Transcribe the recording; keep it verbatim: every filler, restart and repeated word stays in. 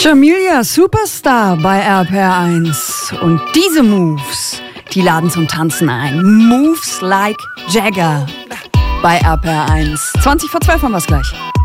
Jamelia Superstar bei R P R eins. Und diese Moves, die laden zum Tanzen ein. Moves like Jagger bei R P R eins. zwanzig vor zwölf haben wir es gleich.